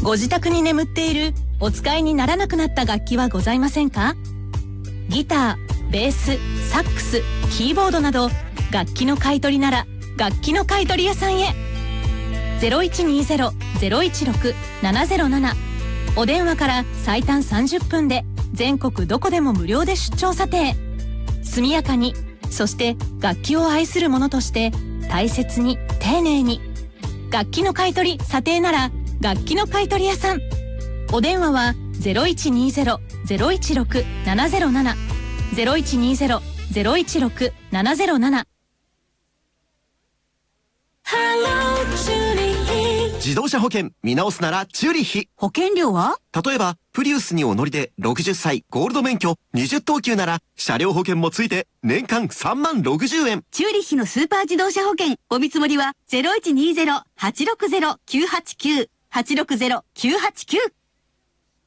ご自宅に眠っているお使いにならなくなった楽器はございませんか？ギター、ベース、サックス、キーボードなど楽器の買い取りなら楽器の買い取り屋さんへ。0120-016-707お電話から最短30分で全国どこでも無料で出張査定。速やかに、そして楽器を愛する者として大切に丁寧に。楽器の買い取り査定なら楽器の買い取り屋さん。お電話は 0120-016-707 0120-016-707。 自動車保険見直すならチューリッヒ。 保険料は？ 例えばプリウスにお乗りで60歳ゴールド免許20等級なら車両保険もついて年間3万60円。 チューリッヒのスーパー自動車保険お見積もりは 0120-860-989 860-989